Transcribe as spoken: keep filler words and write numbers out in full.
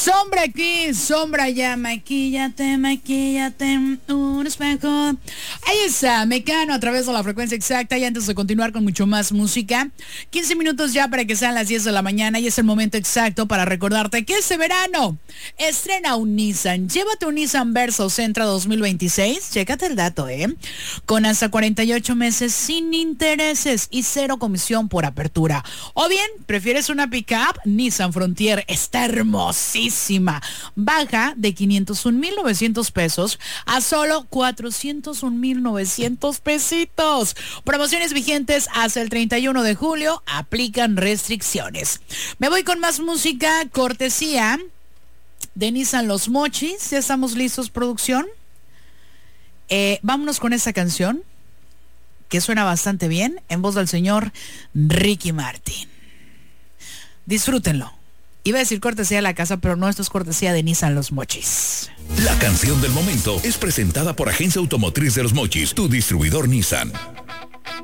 Sombra aquí, sombra allá, maquíllate, maquíllate, un espejo. Ahí está, Mecano a través de la frecuencia exacta. Y antes de continuar con mucho más música, quince minutos ya para que sean las diez de la mañana y es el momento exacto para recordarte que este verano estrena un Nissan. Llévate un Nissan Versa Sentra dos mil veintiséis, chécate el dato, ¿eh? Con hasta cuarenta y ocho meses sin intereses y cero comisión por apertura. O bien, ¿prefieres una pickup? Nissan Frontier está hermosísima. Baja de quinientos un mil novecientos pesos a solo cuatrocientos un mil novecientos pesitos. Promociones vigentes hasta el treinta y uno de julio. Aplican restricciones. Me voy con más música, cortesía de Nissan Los Mochis. Ya estamos listos, producción. Eh, vámonos con esta canción que suena bastante bien en voz del señor Ricky Martin. Disfrútenlo. Iba a decir cortesía de la casa, pero no, esto es cortesía de Nissan Los Mochis. La canción del momento es presentada por Agencia Automotriz de Los Mochis, tu distribuidor Nissan.